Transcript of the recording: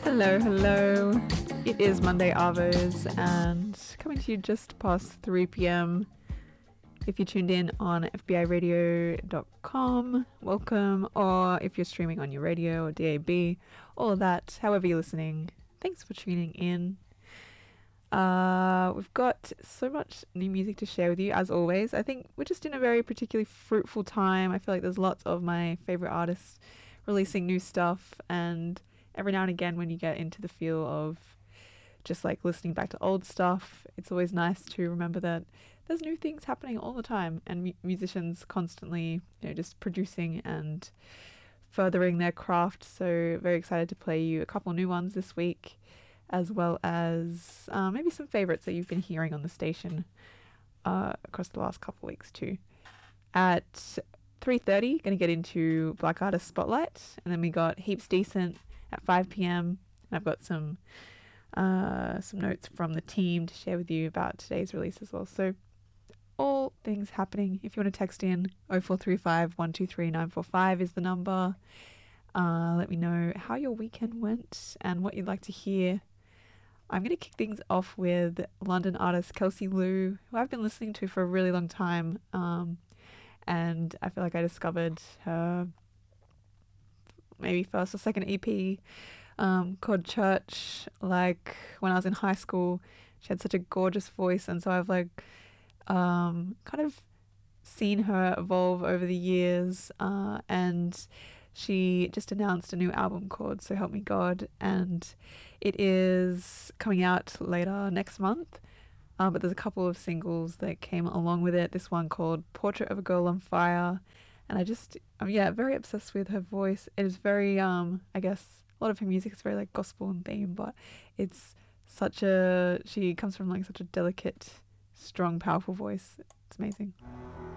Hello, hello. It is Monday Arvos and coming to you just past 3 p.m. If you tuned in on fbiradio.com, welcome. Or if you're streaming on your radio or DAB, all of that, however you're listening, thanks for tuning in. We've got so much new music to share with you, as always. I think we're just in a very particularly fruitful time. I feel like there's lots of my favorite artists releasing new stuff, and every now and again when you get into the feel of just like listening back to old stuff, it's always nice to remember that there's new things happening all the time, and musicians constantly, just producing and furthering their craft. So very excited to play you a couple new ones this week, as well as maybe some favorites that you've been hearing on the station across the last couple of weeks too. At 3:30, going to get into Black Artist Spotlight, and then we got Heaps Decent at 5 p.m. And I've got some notes from the team to share with you about today's release as well. So all things happening. If you want to text in, 0435 123 945 is the number. Let me know how your weekend went and what you'd like to hear. I'm going to kick things off with London artist Kelsey Lu, who I've been listening to for a really long time. And I feel like I discovered her maybe first or second EP called Church, like when I was in high school. She had such a gorgeous voice, and so I've kind of seen her evolve over the years, and she just announced a new album called So Help Me God, and it is coming out later next month. But there's a couple of singles that came along with it. This one called Portrait of a Girl on Fire. And I'm very obsessed with her voice. It is very, I guess, a lot of her music is very like gospel and theme, but it's she comes from like such a delicate, strong, powerful voice. It's amazing.